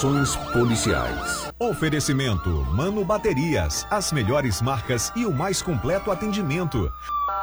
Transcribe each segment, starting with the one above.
Policiais. Oferecimento Mano Baterias, as melhores marcas e o mais completo atendimento.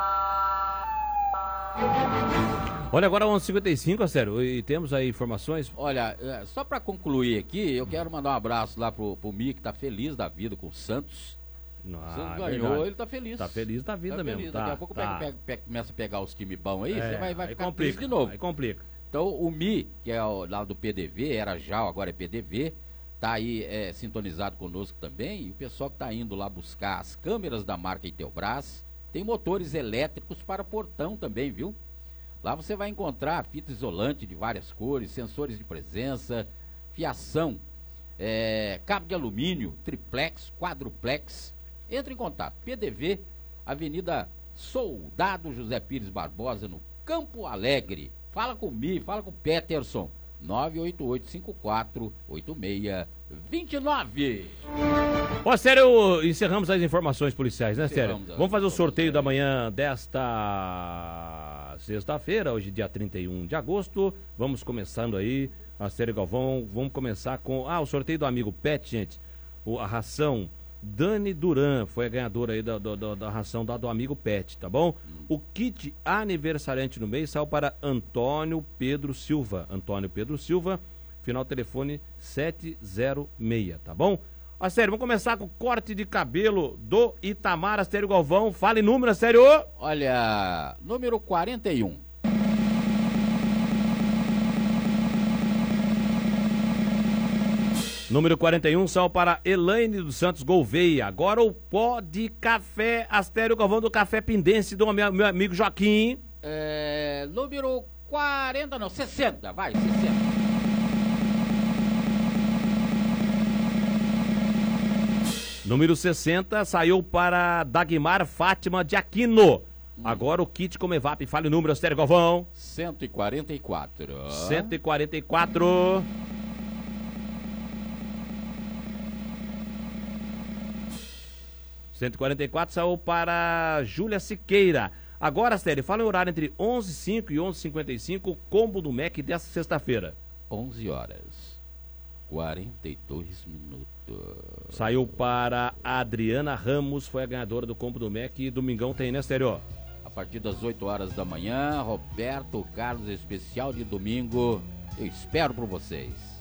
Olha, agora 11h55, sério, e temos aí informações. Olha, só pra concluir aqui, eu quero mandar um abraço lá pro Mi, que tá feliz da vida com o Santos. O Santos ganhou, ele tá feliz. Tá feliz da vida mesmo. Feliz. Tá, Daqui a pouco começa a pegar os times bons aí, você vai ficar complica, triste de novo. Aí complica. Então, o Mi, que é lá do PDV, era JAL, agora é PDV, tá aí sintonizado conosco também. E o pessoal que tá indo lá buscar as câmeras da marca Intelbras, tem motores elétricos para portão também, viu? Lá você vai encontrar fita isolante de várias cores, sensores de presença, fiação, cabo de alumínio, triplex, quadruplex. Entre em contato, PDV, Avenida Soldado José Pires Barbosa, no Campo Alegre. Fala com o Mi, fala com o Peterson, 988-54-8629. Ó, sério, encerramos as informações policiais, né, sério? Vamos fazer o sorteio da manhã desta sexta-feira, hoje dia 31 de agosto. Vamos começando aí, a série Galvão, vamos começar com o sorteio do amigo Pet, gente. A ração Dani Duran foi a ganhadora aí da ração do amigo Pet, tá bom? O kit aniversariante no mês saiu para Antônio Pedro Silva. Antônio Pedro Silva, final telefone 706, tá bom? Ó, sério, vamos começar com o corte de cabelo do Itamar Astério Galvão. Fale número, sério. Olha, número 41. Número 41, sal para Elaine dos Santos Gouveia. Agora o pó de café Astério Galvão do Café Pindense do meu amigo Joaquim. Número 40, não, 60, vai, 60. Número 60 saiu para Dagmar Fátima de Aquino. Agora o kit Comevap. Fale o número, Astério Galvão. 144. 144. Saiu para Júlia Siqueira. Agora, Astério, fala em horário entre 11h05 e 11h55, combo do MEC dessa sexta-feira. 11 horas, 42 minutos. Saiu para a Adriana Ramos, foi a ganhadora do combo do MEC. E domingão tem, né, Astério? A partir das 8 horas da manhã, Roberto Carlos, especial de domingo. Eu espero por vocês.